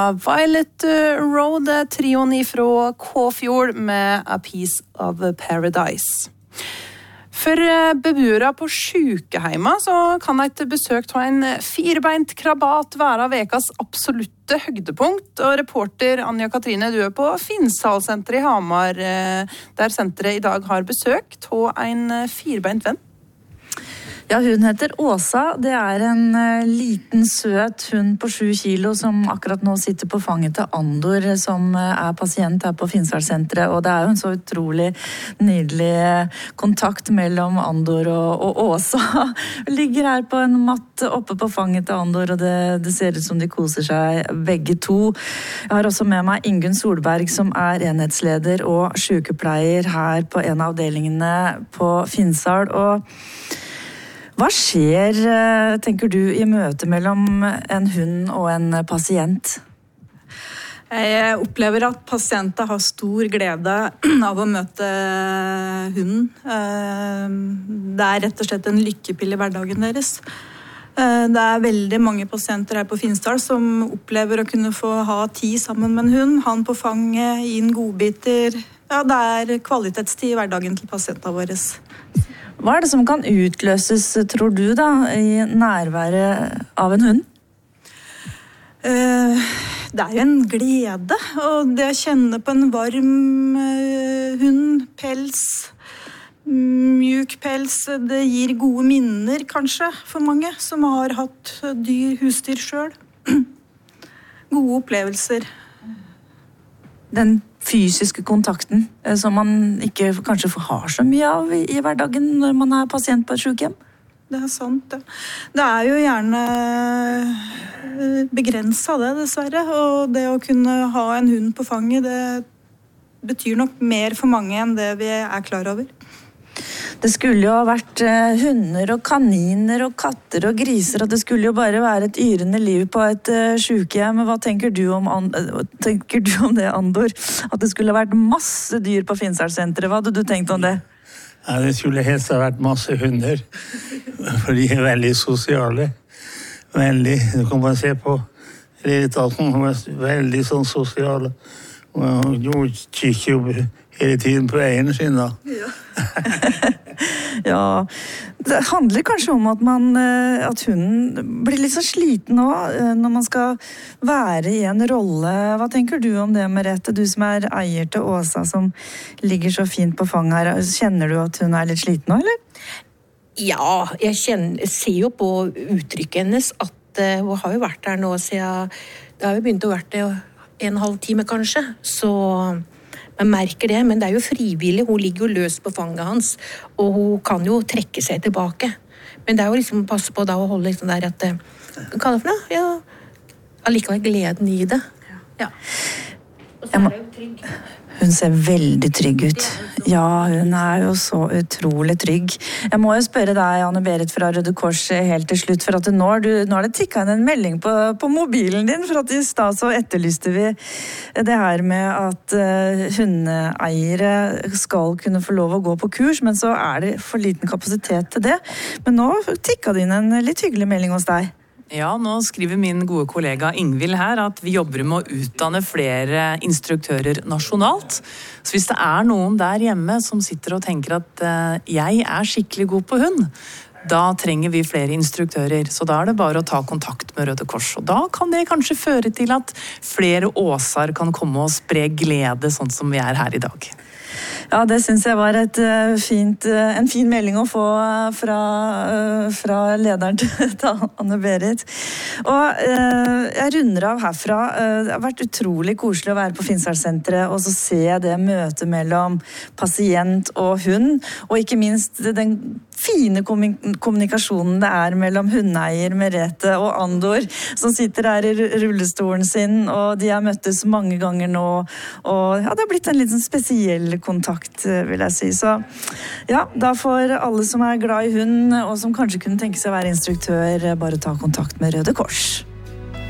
var Violet Road, trioen ifra Kåfjord med A Piece of Paradise. For beboere på sykehjemma så kan et besøk ta en firebeint krabat være vekas absolutte høydepunkt. Og reporter Anja Katrine, du på Finnsalsenteret i Hamar, der senteret i dag har besøk av en firebeint venn. Ja, hun heter Åsa. Det en liten søt hund på 7 kilo som akkurat nå sitter på fanget til Andor, som pasient her på Finnsalsenteret. Og det jo en så utrolig nydelig kontakt mellom Andor og Åsa. Ligger her på en matt oppe på fanget til Andor, og det ser ut som de koser seg begge to. Jeg har også med meg Ingunn Solberg, som enhetsleder og sykepleier her på en av avdelingene på Finnsal. Og hva skjer, tenker du, i møte mellom en hund og en pasient? Jeg opplever at pasienter har stor glede av å møte hunden. Det rett og slett en lykkepille i hverdagen deres. Det veldig mange pasienter her på Finnsdal som opplever å kunne få ha tid sammen med en hund, ha den på fanget, gi den godbiter. Ja, det kvalitetstid i hverdagen til pasientene våre. Hva det som kan utløses, tror du, da, i nærværet av en hund? Det jo en glede, og det å kjenne på en varm hund, pels, mjuk pels, det gir gode minner, kanskje, for mange som har hatt husdyr selv. Gode opplevelser. Den fysiske kontakten som man ikke kanskje har så mye av i hverdagen når man pasient på et sykehjem? Det sant, det. Det jo gjerne begrenset det, dessverre. Og det å kunne ha en hund på fanget, det betyr nok mer for mange enn det vi klar over. Det skulle jo ha vært hunder og kaniner og katter og griser, og det skulle jo bare være et yrende liv på et sykehjem. Hva tenker du om det, Andor? At det skulle ha vært masse dyr på Finnsalsenteret. Hva hadde du tenkt om det? Ja, det skulle helst ha vært masse hunder, for de veldig sosiale. Veldig, du kan bare se på Leritaten, de veldig sånn sosiale. Og de kikker jo hele tiden på eierne sin da. Ja. Ja, det handler kanskje om at hunden blir litt så sliten nå, når man skal være i en rolle. Hva tenker du om det, Merete? Du som eier til Åsa, som ligger så fint på fanget her. Kjenner du at hun litt sliten nå, eller? Ja, jeg ser jo på uttrykket hennes at hun har jo vært der nå siden, det har jo begynt å vært det 1,5 time kanskje, så man merker det, men det jo frivillig, hun ligger jo løs på fanget hans, og hun kan jo trekke seg tilbake. Men det jo liksom å passe på da å holde liksom der at, hva kaller det for noe? Ja, allikevel gleden i det. Ja. Og så det jo trygg. Hun ser veldig trygg ut. Ja, hun jo så utrolig trygg. Jeg må jo spørre deg, Anne-Berit fra Røde Kors, helt til slutt, for at nå det tikket inn en melding på mobilen din, for at i sted så etterlyste vi det her med at hundeeiere skal kunne få lov å gå på kurs, men så det for liten kapasitet til det. Men nå tikket det inn en litt hyggelig melding hos deg. Ja, nå skriver min gode kollega Ingvild her at vi jobber med å utdanne flere instruktører nasjonalt. Så hvis det noen der hjemme som sitter og tenker at jeg skikkelig god på hund, da trenger vi flere instruktører. Så da det bare å ta kontakt med Røde Kors. Og da kan det kanskje føre til at flere åsar kan komme og spre glede, sånn som vi her i dag. Ja, det synes jeg var en fin melding å få fra lederen til Anne-Berit. Og jeg runder av herfra. Det har vært utrolig koselig å være på Finnsalsenteret og så se det møtet mellom pasient og hund, og ikke minst den fine kommunikasjonen det mellom hundeeier Merete og Andor, som sitter her i rullestolen sin, og de har møttes mange ganger nå, og ja, det har blitt en litt spesiell kontakt, vil jeg si. Så ja, da får alle som glad i hund, og som kanskje kunne tenke seg å være instruktør, bare ta kontakt med Røde Kors.